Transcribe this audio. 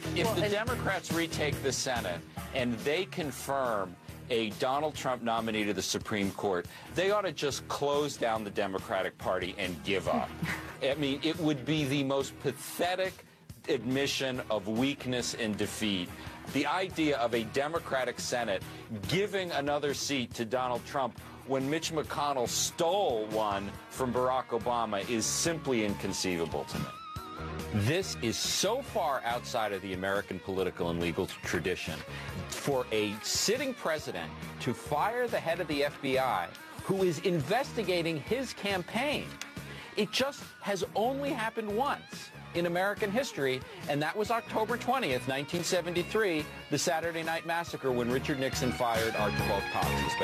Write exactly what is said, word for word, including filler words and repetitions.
If Well, the and- Democrats retake the Senate and they confirm a Donald Trump nominee to the Supreme Court, they ought to just close down the Democratic Party and give up. I mean, it would be the most pathetic admission of weakness and defeat. The idea of a Democratic Senate giving another seat to Donald Trump when Mitch McConnell stole one from Barack Obama is simply inconceivable to me. This is so far outside of the American political and legal tradition for a sitting president to fire the head of the F B I who is investigating his campaign. It just has only happened once in American history, and that was October twentieth, nineteen seventy-three, the Saturday Night Massacre, when Richard Nixon fired Archibald Cox.